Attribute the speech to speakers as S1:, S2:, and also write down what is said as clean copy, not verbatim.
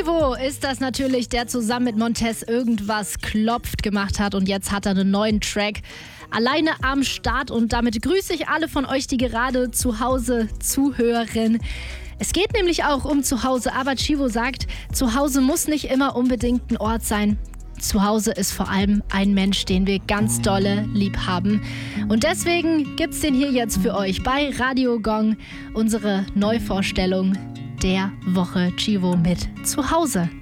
S1: Chivo ist das natürlich, der zusammen mit Montez irgendwas klopft gemacht hat und jetzt hat er einen neuen Track alleine am Start und damit grüße ich alle von euch, die gerade zu Hause zuhören. Es geht nämlich auch um Zuhause, aber Chivo sagt, Zuhause muss nicht immer unbedingt ein Ort sein. Zuhause ist vor allem ein Mensch, den wir ganz dolle lieb haben. Und deswegen gibt's den hier jetzt für euch bei Radio Gong, unsere Neuvorstellung der Woche Chivo mit Zuhause.